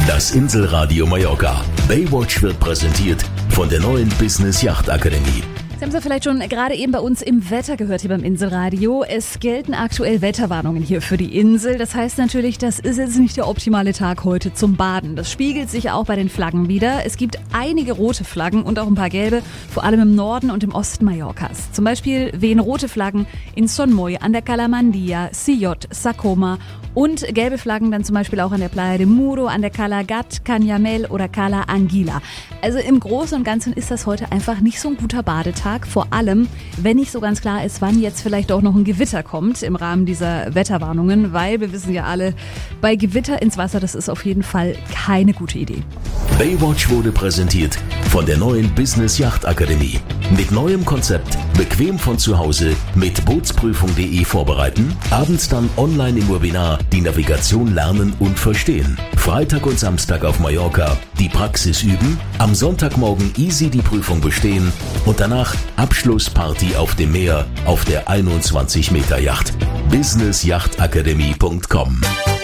Das Inselradio Mallorca. Baywatch wird präsentiert von der neuen Business Yacht Akademie. Sie haben es ja vielleicht schon gerade eben bei uns im Wetter gehört hier beim Inselradio. Es gelten aktuell Wetterwarnungen hier für die Insel. Das heißt natürlich, das ist jetzt nicht der optimale Tag heute zum Baden. Das spiegelt sich auch bei den Flaggen wieder. Es gibt einige rote Flaggen und auch ein paar gelbe, vor allem im Norden und im Osten Mallorcas. Zum Beispiel wehen rote Flaggen in Son Moy, an der Cala Mandia, Sillot, Sacoma und gelbe Flaggen dann zum Beispiel auch an der Playa de Muro, an der Cala Gat, Canyamel oder Cala Anguila. Also im Großen und Ganzen ist das heute einfach nicht so ein guter Badetag. Vor allem, wenn nicht so ganz klar ist, wann jetzt vielleicht auch noch ein Gewitter kommt im Rahmen dieser Wetterwarnungen, weil wir wissen ja alle, bei Gewitter ins Wasser, das ist auf jeden Fall keine gute Idee. Baywatch wurde präsentiert von der neuen Business Yacht Akademie. Mit neuem Konzept, bequem von zu Hause, mit Bootsprüfung.de vorbereiten, abends dann online im Webinar die Navigation lernen und verstehen. Freitag und Samstag auf Mallorca die Praxis üben, am Sonntagmorgen easy die Prüfung bestehen und danach Abschlussparty auf dem Meer auf der 21 Meter Yacht. businessyachtakademie.com